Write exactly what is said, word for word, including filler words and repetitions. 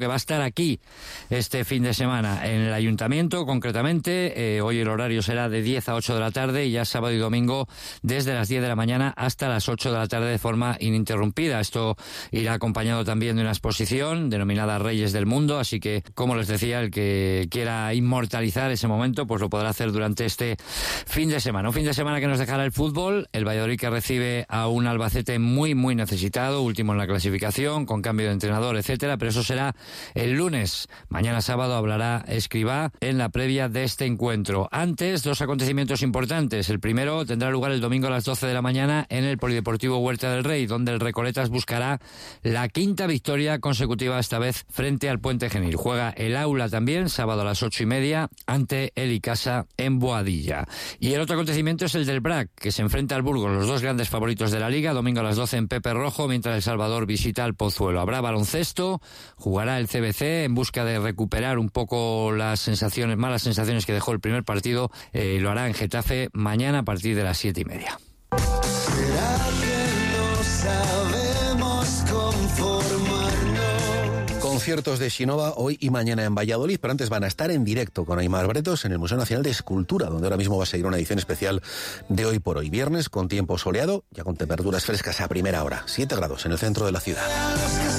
que va a estar aquí este fin de semana en el Ayuntamiento, concretamente. Eh, hoy el horario será de diez a ocho de la tarde y ya sábado y domingo desde las diez de la mañana hasta las ocho de la tarde de forma ininterrumpida. Esto irá acompañado también de una exposición denominada Reyes del Mundo, así que, como les decía, el que quiera inmortalizar ese momento pues lo podrá hacer durante este fin de semana. Un fin de semana que nos dejará el fútbol, el Valladolid que recibe a un Albacete muy muy necesitado, último en la clasificación, con cambio de entrenador, etcétera, pero eso será el lunes. Mañana sábado hablará Escribá en la previa de este encuentro. Antes, dos acontecimientos importantes. El primero tendrá lugar el domingo a las doce de la mañana en el Polideportivo Huerta del Rey, donde el Recoletas buscará la quinta victoria consecutiva, esta vez frente al Puente Genil. Juega el Aula también, sábado a las ocho y media, ante el Icasa en Boadilla. Y el otro acontecimiento es el del B R A C, que se enfrenta al Burgos, los dos grandes favoritos de la Liga, domingo a las doce en Pepe Rojo, mientras el Salvador visita al Pozuelo. Habrá baloncesto, jugará el C B C en busca de recuperar un poco las sensaciones, malas sensaciones que dejó el primer partido. Eh, lo hará en Getafe mañana a partir de las siete y media. ¿Será que no sabemos conformarnos? Conciertos de Shinova hoy y mañana en Valladolid, pero antes van a estar en directo con Aimar Bretos en el Museo Nacional de Escultura, donde ahora mismo va a seguir una edición especial de Hoy por Hoy. Viernes con tiempo soleado, ya con temperaturas frescas a primera hora, siete grados en el centro de la ciudad.